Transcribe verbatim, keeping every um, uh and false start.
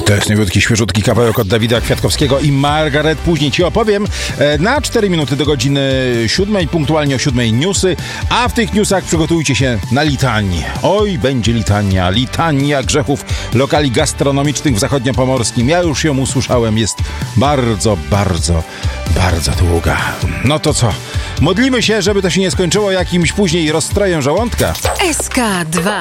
To jest nowiutki, świeżutki kawałek od Dawida Kwiatkowskiego i Margaret. Później ci opowiem na cztery minuty do godziny siódmej, punktualnie o siódmej newsy, a w tych newsach przygotujcie się na litanię. Oj, będzie litania, litania grzechów lokali gastronomicznych w zachodniopomorskim. Ja już ją usłyszałem, jest bardzo, bardzo, bardzo długa. No to co? Modlimy się, żeby to się nie skończyło jakimś później rozstrojem żołądka. S K dwa.